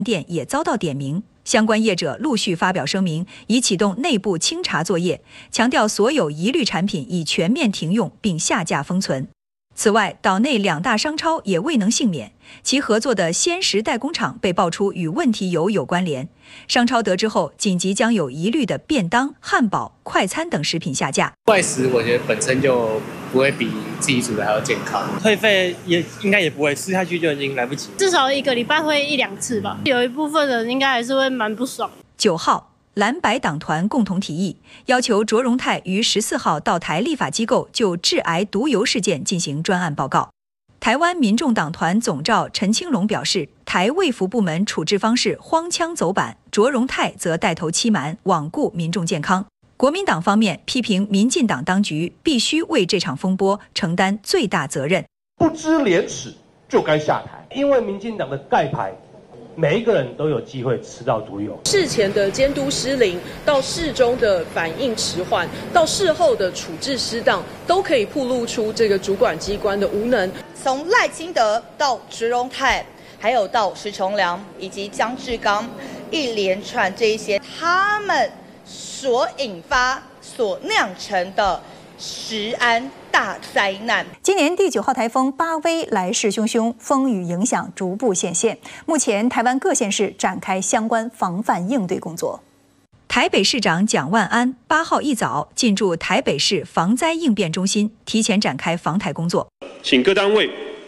店也遭到点名。相关业者陆续发表声明，已启动内部清查作业，强调所有疑虑产品已全面停用并下架封存。此外，岛内2大商超也未能幸免，其合作的鲜食代工厂被爆出与问题油有关联。商超得知后，紧急将有疑虑的便当、汉堡、快餐等食品下架。 外食我觉得本身就不会比自己煮的还要健康， 退费也应该也不会，吃下去就已经来不及。 至少1个礼拜会1-2次吧，有一部分人应该还是会蛮不爽。 9号，蓝白党团共同提议，要求卓荣泰于14号到台立法机构就致癌毒油事件进行专案报告。台湾民众党团总召陈清龙表示，台卫福部门处置方式荒腔走板，卓荣泰则带头欺瞒，罔顾民众健康。国民党方面批评民进党当局必须为这场风波承担最大责任， 不知廉耻就该下台，因为民进党的盖牌，每一个人都有机会吃到毒油。 事前的监督失灵，到事中的反应迟缓，到事后的处置失当，都可以暴露出这个主管机关的无能。 从赖清德到卓荣泰，还有到石崇良以及江志刚，一连串这一些他们所引发、所酿成的食安大灾难。 今年第9号台风巴威来势汹汹，风雨影响逐步显现。目前，台湾各县市展开相关防范应对工作。台北市长蒋万安8号一早进驻台北市防灾应变中心，提前展开防台工作。 请各单位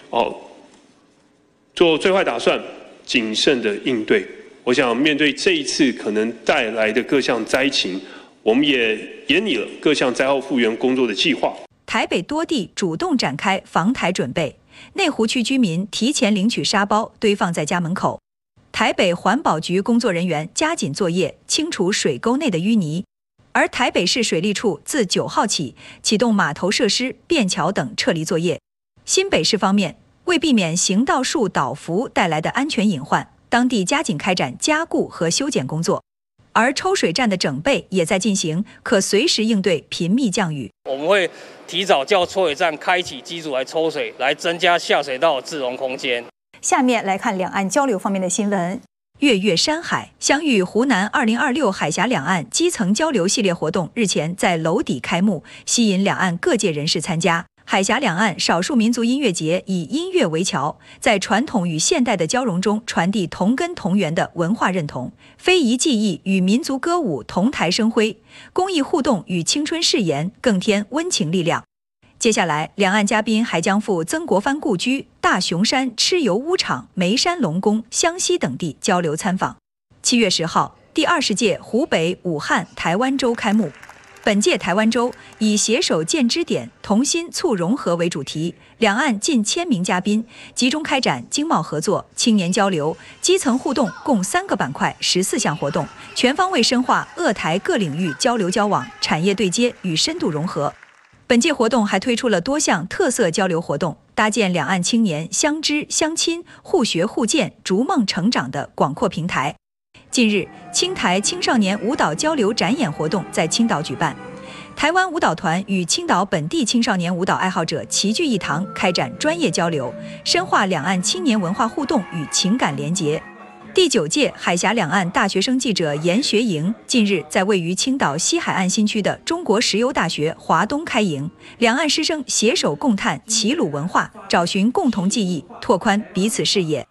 做最坏打算，谨慎的应对。我想面对这一次可能带来的各项灾情，我们也研拟了各项灾后复原工作的计划。 台北多地主动展开防台准备，内湖区居民提前领取沙包堆放在家门口。台北环保局工作人员加紧作业，清除水沟内的淤泥。而台北市水利处自9号起启动码头设施、便桥等撤离作业。新北市方面，为避免行道树倒伏带来的安全隐患，当地加紧开展加固和修剪工作。而抽水站的整备也在进行，可随时应对频密降雨。 我们会提早叫抽水站开启机组来抽水，来增加下水道的自容空间。 下面来看两岸交流方面的新闻。月月山海相遇湖南2026海峡两岸基层交流系列活动日前在娄底开幕，吸引两岸各界人士参加。海峡两岸少数民族音乐节以音乐为桥，在传统与现代的交融中传递同根同源的文化认同，非遗技艺与民族歌舞同台生辉，公益互动与青春誓言更添温情力量。接下来，两岸嘉宾还将赴曾国藩故居、大雄山蚩尤巫场、眉山龙宫、湘西等地交流参访。7月10号，第20届湖北武汉台湾周开幕。本届台湾周以携手建支点，同心促融合为主题，两岸近1000名嘉宾集中开展经贸合作、青年交流、基层互动共3个板块14项活动，全方位深化鄂台各领域交流交往、产业对接与深度融合。本届活动还推出了多项特色交流活动，搭建两岸青年相知相亲、互学互鉴、逐梦成长的广阔平台。近日，青台青少年舞蹈交流展演活动在青岛举办，台湾舞蹈团与青岛本地青少年舞蹈爱好者齐聚一堂，开展专业交流，深化两岸青年文化互动与情感连结。第9届海峡两岸大学生记者研学营近日在位于青岛西海岸新区的中国石油大学华东开营，两岸师生携手共探齐鲁文化，找寻共同记忆，拓宽彼此视野。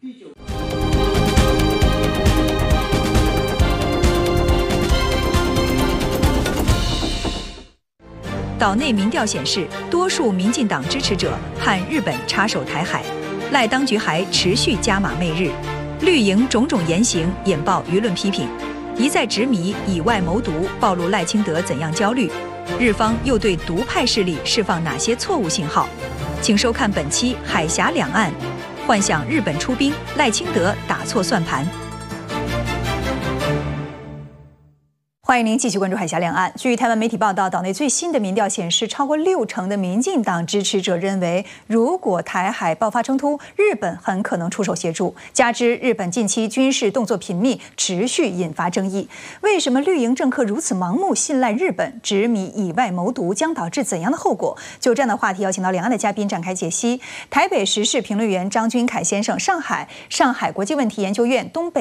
岛内民调显示，多数民进党支持者盼日本插手台海，赖当局还持续加码媚日。绿营种种言行引爆舆论批评，一再执迷以外谋独，暴露赖清德怎样焦虑。日方又对独派势力释放哪些错误信号？请收看本期海峡两岸，幻想日本出兵，赖清德打错算盘。 欢迎您继续关注海峡两岸。据台湾媒体报道，岛内最新的民调显示，超过60%的民进党支持者认为，如果台海爆发冲突，日本很可能出手协助。加之日本近期军事动作频密，持续引发争议。为什么绿营政客如此盲目信赖日本，执迷以外谋独，将导致怎样的后果？就这样的话题，邀请到两岸的嘉宾展开解析。台北时事评论员张君凯先生，上海国际问题研究院东北